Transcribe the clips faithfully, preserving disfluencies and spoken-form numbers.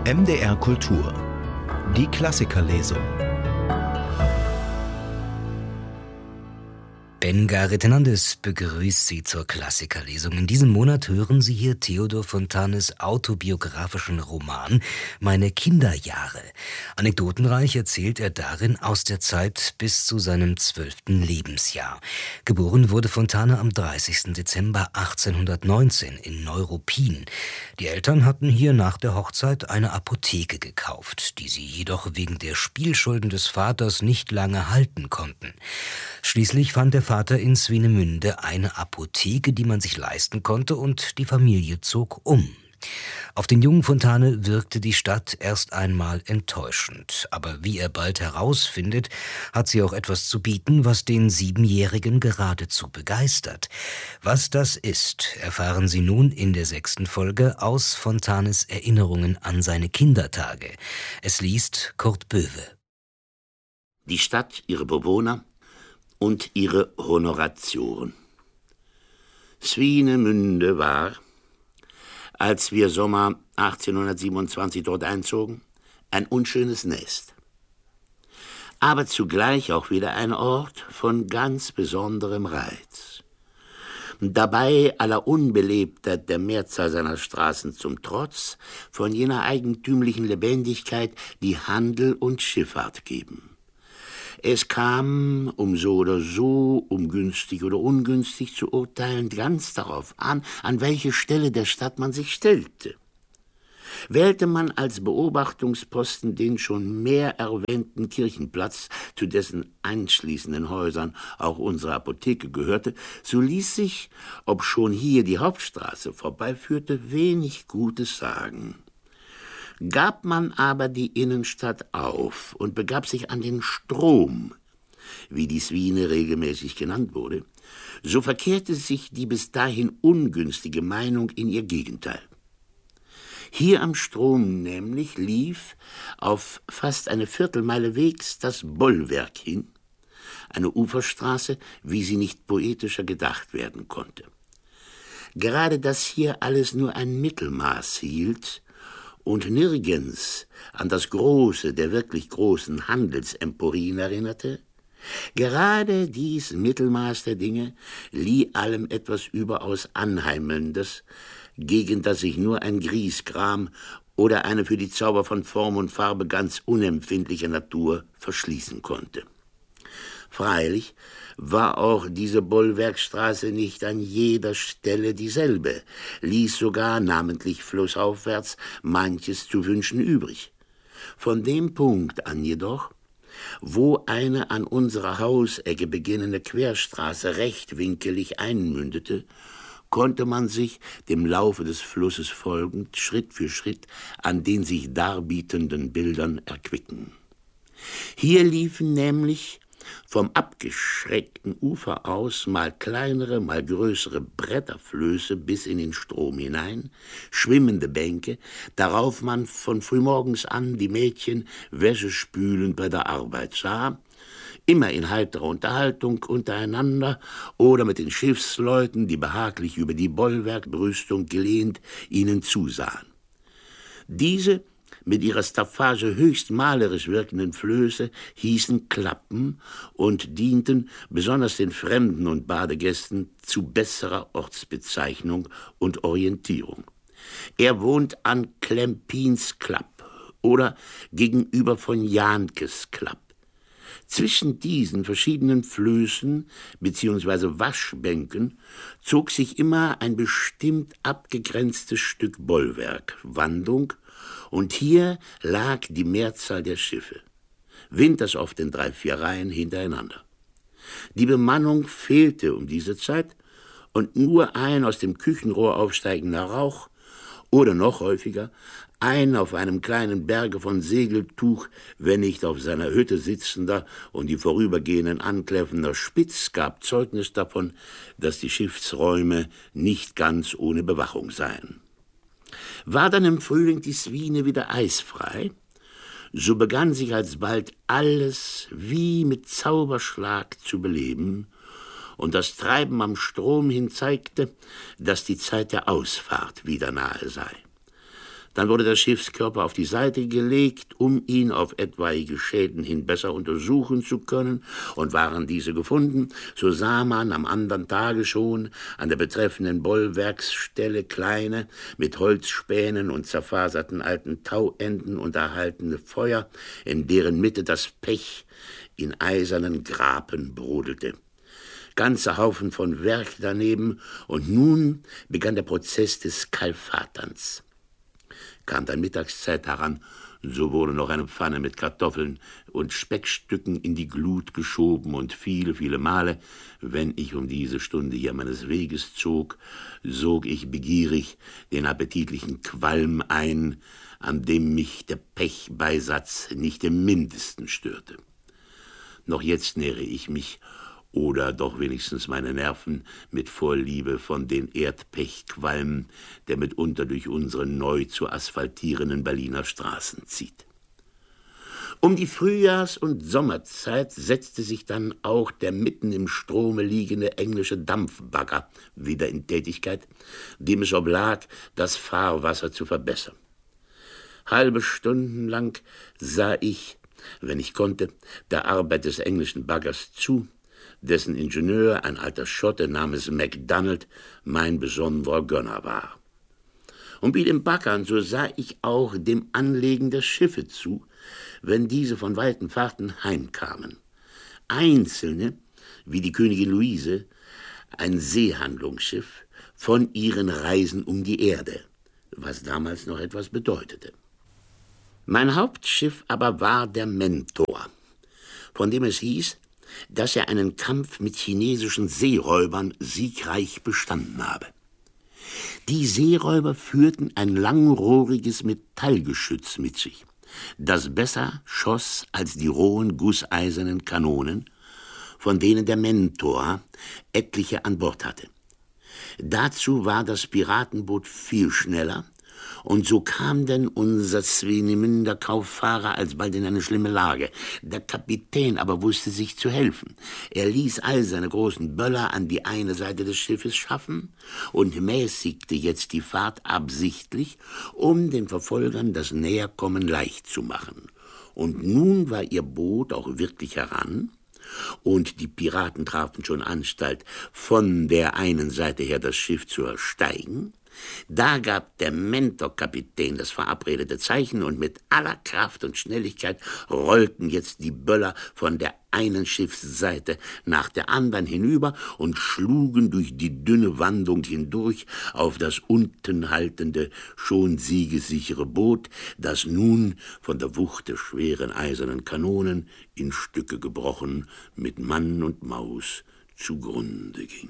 M D R Kultur. Die Klassikerlesung. Ben Garret-Hernandez begrüßt Sie zur Klassikerlesung. In diesem Monat hören Sie hier Theodor Fontanes autobiografischen Roman »Meine Kinderjahre«. Anekdotenreich erzählt er darin aus der Zeit bis zu seinem zwölften Lebensjahr. Geboren wurde Fontane am dreißigsten Dezember achtzehnhundertneunzehn in Neuruppin. Die Eltern hatten hier nach der Hochzeit eine Apotheke gekauft, die sie jedoch wegen der Spielschulden des Vaters nicht lange halten konnten. Schließlich fand der Vater in Swinemünde eine Apotheke, die man sich leisten konnte, und die Familie zog um. Auf den jungen Fontane wirkte die Stadt erst einmal enttäuschend. Aber wie er bald herausfindet, hat sie auch etwas zu bieten, was den Siebenjährigen geradezu begeistert. Was das ist, erfahren Sie nun in der sechsten Folge aus Fontanes Erinnerungen an seine Kindertage. Es liest Kurt Böwe. Die Stadt, ihre Bewohner und ihre Honoratioren. Swinemünde war, als wir Sommer achtzehnhundertsiebenundzwanzig dort einzogen, ein unschönes Nest. Aber zugleich auch wieder ein Ort von ganz besonderem Reiz. Dabei aller Unbelebtheit der Mehrzahl seiner Straßen zum Trotz von jener eigentümlichen Lebendigkeit, die Handel und Schifffahrt geben. Es kam, um so oder so, um günstig oder ungünstig zu urteilen, ganz darauf an, an welche Stelle der Stadt man sich stellte. Wählte man als Beobachtungsposten den schon mehr erwähnten Kirchenplatz, zu dessen anschließenden Häusern auch unsere Apotheke gehörte, so ließ sich, obschon hier die Hauptstraße vorbeiführte, wenig Gutes sagen. Gab man aber die Innenstadt auf und begab sich an den Strom, wie die Swine regelmäßig genannt wurde, so verkehrte sich die bis dahin ungünstige Meinung in ihr Gegenteil. Hier am Strom nämlich lief auf fast eine Viertelmeile Wegs das Bollwerk hin, eine Uferstraße, wie sie nicht poetischer gedacht werden konnte. Gerade dass hier alles nur ein Mittelmaß hielt und nirgends an das Große der wirklich großen Handelsemporien erinnerte, gerade dies Mittelmaß der Dinge lieh allem etwas überaus Anheimelndes, gegen das sich nur ein Griesgram oder eine für die Zauber von Form und Farbe ganz unempfindliche Natur verschließen konnte. Freilich war auch diese Bollwerkstraße nicht an jeder Stelle dieselbe, ließ sogar, namentlich flussaufwärts, manches zu wünschen übrig. Von dem Punkt an jedoch, wo eine an unserer Hausecke beginnende Querstraße rechtwinkelig einmündete, konnte man sich, dem Laufe des Flusses folgend, Schritt für Schritt an den sich darbietenden Bildern erquicken. Hier liefen nämlich vom abgeschreckten Ufer aus mal kleinere, mal größere Bretterflöße bis in den Strom hinein, schwimmende Bänke, darauf man von frühmorgens an die Mädchen Wäsche spülend bei der Arbeit sah, immer in heiterer Unterhaltung untereinander oder mit den Schiffsleuten, die behaglich über die Bollwerkbrüstung gelehnt ihnen zusahen. Diese mit ihrer Staffage höchst malerisch wirkenden Flöße hießen Klappen und dienten besonders den Fremden und Badegästen zu besserer Ortsbezeichnung und Orientierung. Er wohnt an Klempins Klapp oder gegenüber von Jankes Klapp. Zwischen diesen verschiedenen Flößen bzw. Waschbänken zog sich immer ein bestimmt abgegrenztes Stück Bollwerk, Wandung, und hier lag die Mehrzahl der Schiffe, winters oft in drei, vier Reihen hintereinander. Die Bemannung fehlte um diese Zeit und nur ein aus dem Küchenrohr aufsteigender Rauch oder noch häufiger ein auf einem kleinen Berge von Segeltuch, wenn nicht auf seiner Hütte sitzender und die vorübergehenden ankläffender Spitz gab Zeugnis davon, dass die Schiffsräume nicht ganz ohne Bewachung seien. War dann im Frühling die Swine wieder eisfrei, so begann sich alsbald alles wie mit Zauberschlag zu beleben, und das Treiben am Strom hin zeigte, dass die Zeit der Ausfahrt wieder nahe sei. Dann wurde der Schiffskörper auf die Seite gelegt, um ihn auf etwaige Schäden hin besser untersuchen zu können, und waren diese gefunden, so sah man am anderen Tage schon an der betreffenden Bollwerksstelle kleine, mit Holzspänen und zerfaserten alten Tauenden unterhaltene Feuer, in deren Mitte das Pech in eisernen Grapen brodelte. Ganze Haufen von Werk daneben, und nun begann der Prozess des Kalfaterns. Kam dann Mittagszeit heran, so wurde noch eine Pfanne mit Kartoffeln und Speckstücken in die Glut geschoben, und viele, viele Male, wenn ich um diese Stunde hier meines Weges zog, sog ich begierig den appetitlichen Qualm ein, an dem mich der Pechbeisatz nicht im Mindesten störte. Noch jetzt nähre ich mich, oder doch wenigstens meine Nerven, mit Vorliebe von den Erdpechqualmen, der mitunter durch unsere neu zu asphaltierenden Berliner Straßen zieht. Um die Frühjahrs- und Sommerzeit setzte sich dann auch der mitten im Strome liegende englische Dampfbagger wieder in Tätigkeit, dem es oblag, das Fahrwasser zu verbessern. Halbe Stunden lang sah ich, wenn ich konnte, der Arbeit des englischen Baggers zu, dessen Ingenieur, ein alter Schotte namens MacDonald, mein besonderer Gönner war. Und wie dem Baggern, so sah ich auch dem Anlegen der Schiffe zu, wenn diese von weiten Fahrten heimkamen. Einzelne, wie die Königin Luise, ein Seehandlungsschiff, von ihren Reisen um die Erde, was damals noch etwas bedeutete. Mein Hauptschiff aber war der Mentor, von dem es hieß, dass er einen Kampf mit chinesischen Seeräubern siegreich bestanden habe. Die Seeräuber führten ein langrohriges Metallgeschütz mit sich, das besser schoss als die rohen gusseisernen Kanonen, von denen der Mentor etliche an Bord hatte. Dazu war das Piratenboot viel schneller, und so kam denn unser Swinemünder Kauffahrer alsbald in eine schlimme Lage. Der Kapitän aber wusste sich zu helfen. Er ließ all seine großen Böller an die eine Seite des Schiffes schaffen und mäßigte jetzt die Fahrt absichtlich, um den Verfolgern das Näherkommen leicht zu machen. Und nun war ihr Boot auch wirklich heran, und die Piraten trafen schon Anstalt, von der einen Seite her das Schiff zu ersteigen. Da gab der Mentorkapitän das verabredete Zeichen, und mit aller Kraft und Schnelligkeit rollten jetzt die Böller von der einen Schiffsseite nach der anderen hinüber und schlugen durch die dünne Wandung hindurch auf das unten haltende, schon siegessichere Boot, das nun von der Wucht der schweren eisernen Kanonen in Stücke gebrochen mit Mann und Maus zugrunde ging.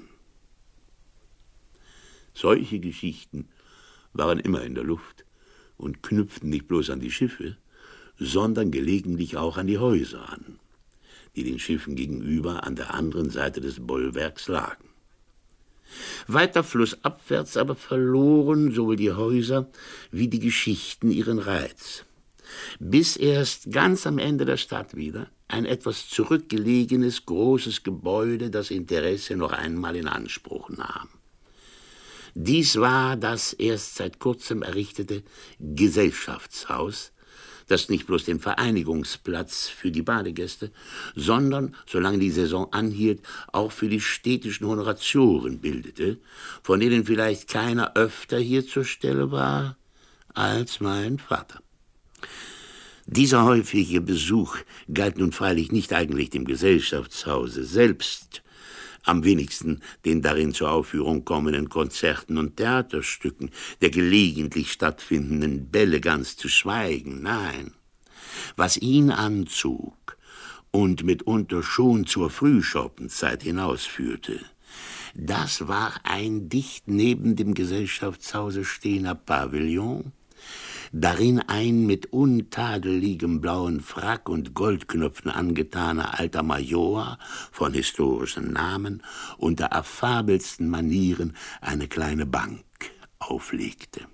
Solche Geschichten waren immer in der Luft und knüpften nicht bloß an die Schiffe, sondern gelegentlich auch an die Häuser an, die den Schiffen gegenüber an der anderen Seite des Bollwerks lagen. Weiter flussabwärts aber verloren sowohl die Häuser wie die Geschichten ihren Reiz, bis erst ganz am Ende der Stadt wieder ein etwas zurückgelegenes, großes Gebäude das Interesse noch einmal in Anspruch nahm. Dies war das erst seit kurzem errichtete Gesellschaftshaus, das nicht bloß den Vereinigungsplatz für die Badegäste, sondern, solange die Saison anhielt, auch für die städtischen Honoratioren bildete, von denen vielleicht keiner öfter hier zur Stelle war als mein Vater. Dieser häufige Besuch galt nun freilich nicht eigentlich dem Gesellschaftshause selbst, am wenigsten den darin zur Aufführung kommenden Konzerten und Theaterstücken, der gelegentlich stattfindenden Bälle ganz zu schweigen, nein. Was ihn anzog und mitunter schon zur Frühschoppenzeit hinausführte, das war ein dicht neben dem Gesellschaftshause stehender Pavillon, darin ein mit untadeligem blauen Frack und Goldknöpfen angetaner alter Major von historischen Namen unter affabelsten Manieren eine kleine Bank auflegte.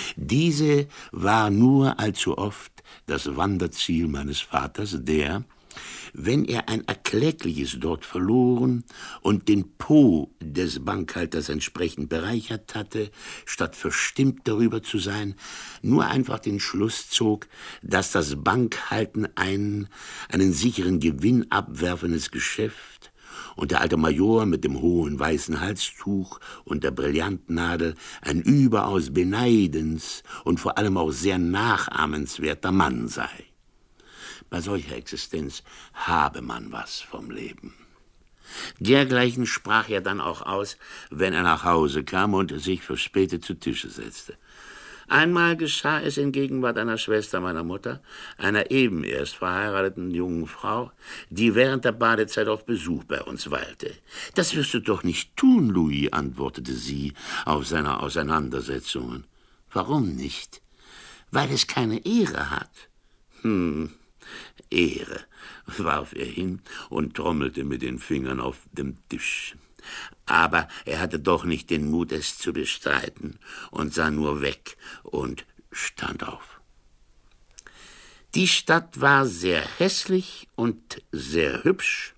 Diese war nur allzu oft das Wanderziel meines Vaters, der, Wenn er ein Erkleckliches dort verloren und den Po des Bankhalters entsprechend bereichert hatte, statt verstimmt darüber zu sein, nur einfach den Schluss zog, dass das Bankhalten ein einen sicheren Gewinn abwerfendes Geschäft und der alte Major mit dem hohen weißen Halstuch und der Brillantnadel ein überaus beneidens und vor allem auch sehr nachahmenswerter Mann sei. Bei solcher Existenz habe man was vom Leben. Dergleichen sprach er dann auch aus, wenn er nach Hause kam und sich verspätet zu Tische setzte. Einmal geschah es in Gegenwart einer Schwester meiner Mutter, einer eben erst verheirateten jungen Frau, die während der Badezeit auf Besuch bei uns weilte. »Das wirst du doch nicht tun, Louis«, antwortete sie auf seine Auseinandersetzungen. »Warum nicht?« »Weil es keine Ehre hat.« »Hm, Ehre«, warf er hin und trommelte mit den Fingern auf dem Tisch. Aber er hatte doch nicht den Mut, es zu bestreiten, und sah nur weg und stand auf. Die Stadt war sehr hässlich und sehr hübsch,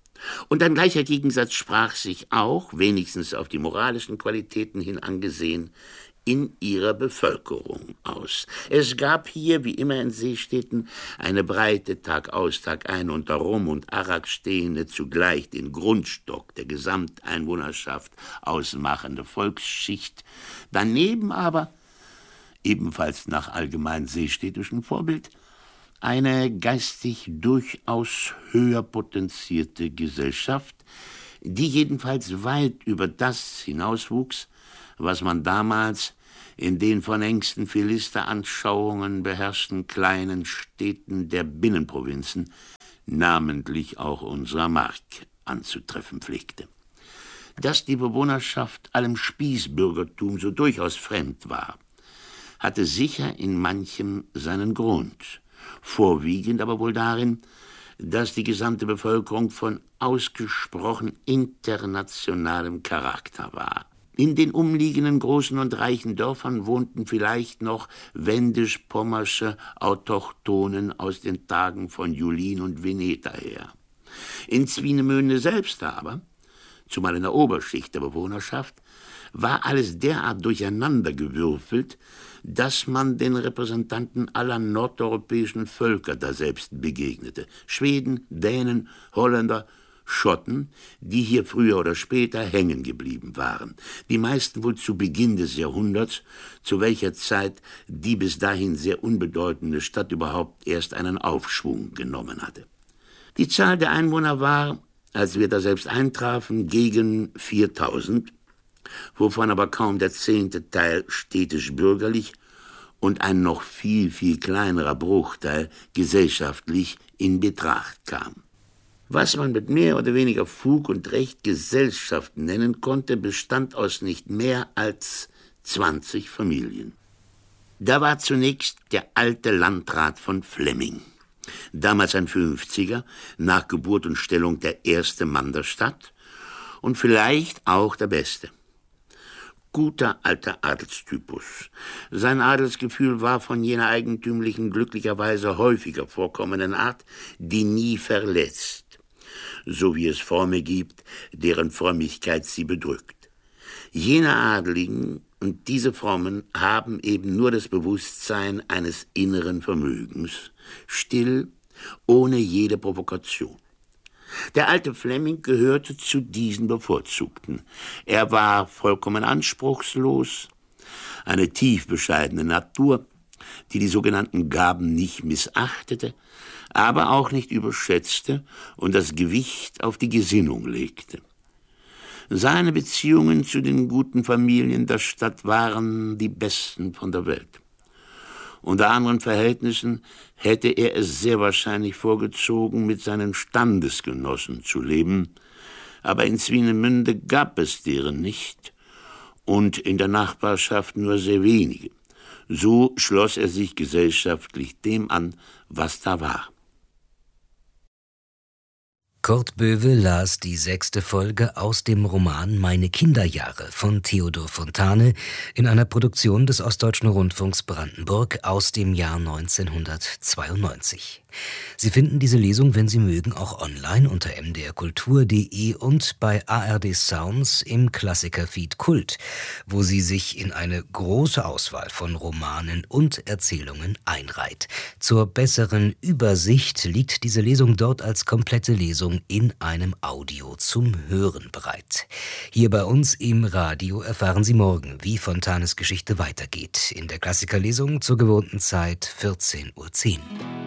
und ein gleicher Gegensatz sprach sich auch, wenigstens auf die moralischen Qualitäten hin angesehen, in ihrer Bevölkerung aus. Es gab hier, wie immer in Seestädten, eine breite, Tag aus, Tag ein unter Rum und Arak stehende, zugleich den Grundstock der Gesamteinwohnerschaft ausmachende Volksschicht, daneben aber, ebenfalls nach allgemein seestädtischem Vorbild, eine geistig durchaus höher potenzierte Gesellschaft, die jedenfalls weit über das hinauswuchs, was man damals in den von engsten Philisteranschauungen beherrschten kleinen Städten der Binnenprovinzen, namentlich auch unserer Mark, anzutreffen pflegte. Dass die Bewohnerschaft allem Spießbürgertum so durchaus fremd war, hatte sicher in manchem seinen Grund, vorwiegend aber wohl darin, dass die gesamte Bevölkerung von ausgesprochen internationalem Charakter war. In den umliegenden großen und reichen Dörfern wohnten vielleicht noch wendisch-pommersche Autochtonen aus den Tagen von Julin und Veneta her. In Swinemünde selbst aber, zumal in der Oberschicht der Bewohnerschaft, war alles derart durcheinandergewürfelt, dass man den Repräsentanten aller nordeuropäischen Völker daselbst begegnete. Schweden, Dänen, Holländer, Schotten, die hier früher oder später hängen geblieben waren. Die meisten wohl zu Beginn des Jahrhunderts, zu welcher Zeit die bis dahin sehr unbedeutende Stadt überhaupt erst einen Aufschwung genommen hatte. Die Zahl der Einwohner war, als wir daselbst eintrafen, gegen viertausend, wovon aber kaum der zehnte Teil städtisch-bürgerlich und ein noch viel, viel kleinerer Bruchteil gesellschaftlich in Betracht kam. Was man mit mehr oder weniger Fug und Recht Gesellschaft nennen konnte, bestand aus nicht mehr als zwanzig Familien. Da war zunächst der alte Landrat von Flemming, damals ein Fünfziger, nach Geburt und Stellung der erste Mann der Stadt und vielleicht auch der beste. Guter alter Adelstypus. Sein Adelsgefühl war von jener eigentümlichen, glücklicherweise häufiger vorkommenden Art, die nie verletzt, so wie es Formen gibt, deren Frömmigkeit sie bedrückt. Jene Adeligen und diese Frommen haben eben nur das Bewusstsein eines inneren Vermögens, still, ohne jede Provokation. Der alte Flemming gehörte zu diesen Bevorzugten. Er war vollkommen anspruchslos, eine tief bescheidene Natur, die die sogenannten Gaben nicht missachtete, aber auch nicht überschätzte und das Gewicht auf die Gesinnung legte. Seine Beziehungen zu den guten Familien der Stadt waren die besten von der Welt. Unter anderen Verhältnissen hätte er es sehr wahrscheinlich vorgezogen, mit seinen Standesgenossen zu leben, aber in Swinemünde gab es deren nicht und in der Nachbarschaft nur sehr wenige. So schloss er sich gesellschaftlich dem an, was da war. Kurt Böwe las die sechste Folge aus dem Roman Meine Kinderjahre von Theodor Fontane in einer Produktion des Ostdeutschen Rundfunks Brandenburg aus dem Jahr neunzehnhundertzweiundneunzig. Sie finden diese Lesung, wenn Sie mögen, auch online unter m d r kultur punkt d e und bei A R D Sounds im Klassikerfeed Kult, wo sie sich in eine große Auswahl von Romanen und Erzählungen einreiht. Zur besseren Übersicht liegt diese Lesung dort als komplette Lesung in einem Audio zum Hören bereit. Hier bei uns im Radio erfahren Sie morgen, wie Fontanes Geschichte weitergeht. In der Klassikerlesung zur gewohnten Zeit vierzehn Uhr zehn.